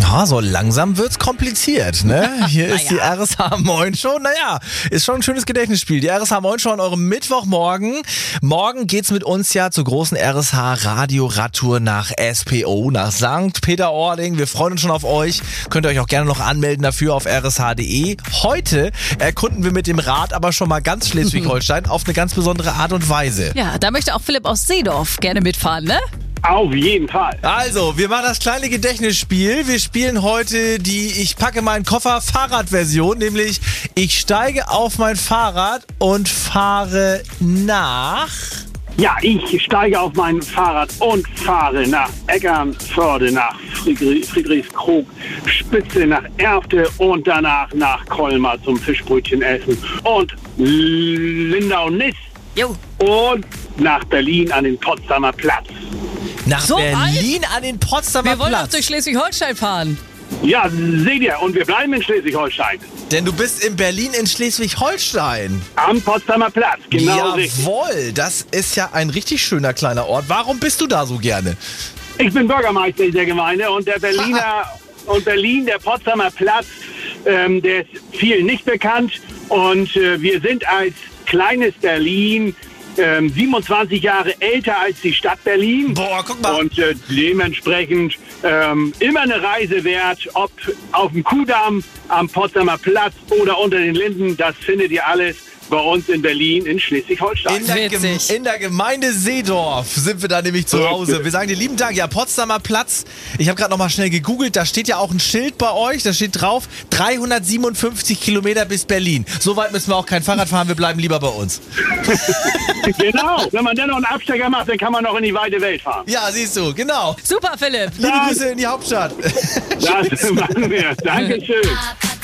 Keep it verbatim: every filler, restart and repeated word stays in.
Ja, so langsam wird's kompliziert, ne? Hier ist die R S H Moin Show. Naja, ist schon ein schönes Gedächtnisspiel. Die R S H Moin Show an eurem Mittwochmorgen. Morgen geht's mit uns ja zur großen R S H Radio Radtour nach S P O, nach Sankt Peter-Ording. Wir freuen uns schon auf euch. Könnt ihr euch auch gerne noch anmelden dafür auf r s h punkt d e. Heute erkunden wir mit dem Rad aber schon mal ganz Schleswig-Holstein auf eine ganz besondere Art und Weise. Ja, da möchte auch Philipp aus Seedorf gerne mitfahren, ne? Auf jeden Fall. Also, wir machen das kleine Gedächtnisspiel. Wir spielen heute die Ich packe meinen Koffer Fahrradversion, nämlich ich steige auf mein Fahrrad und fahre nach... Ja, ich steige auf mein Fahrrad und fahre nach Eckernförde, nach Friedrich, Friedrichskrog, Spitze, nach Erfte und danach nach Colmar zum Fischbrötchen essen und Lindau-Niss Jo. und nach Berlin an den Potsdamer Platz. Nach So Berlin an den Potsdamer Wir wollen auch Platz. durch Schleswig-Holstein fahren. Ja, seht ihr, und wir bleiben in Schleswig-Holstein. Denn du bist in Berlin in Schleswig-Holstein. Am Potsdamer Platz, genau richtig. Jawohl, das ist ja ein richtig schöner kleiner Ort. Warum bist du da so gerne? Ich bin Bürgermeister der Gemeinde und der Berliner und Berlin, der Potsdamer Platz, ähm, der ist vielen nicht bekannt. Und äh, wir sind als kleines Berlin ähm, siebenundzwanzig Jahre älter als die Stadt Berlin. Boah, guck mal. Und äh, dementsprechend ähm, immer eine Reise wert, ob auf dem Kudamm, am Potsdamer Platz oder unter den Linden. Das findet ihr alles bei uns in Berlin, in Schleswig-Holstein. In der, Gem Witzig. in der Gemeinde Seedorf sind wir da nämlich zu Hause. Wir sagen dir lieben Dank. Ja, Potsdamer Platz. Ich habe gerade noch mal schnell gegoogelt. Da steht ja auch ein Schild bei euch. Da steht drauf, dreihundertsiebenundfünfzig Kilometer bis Berlin. So weit müssen wir auch kein Fahrrad fahren. Wir bleiben lieber bei uns. Genau. Wenn man dann noch einen Abstecher macht, dann kann man noch in die weite Welt fahren. Ja, siehst du. Genau. Super, Philipp. Liebe Grüße in die Hauptstadt. Das machen wir. Dankeschön.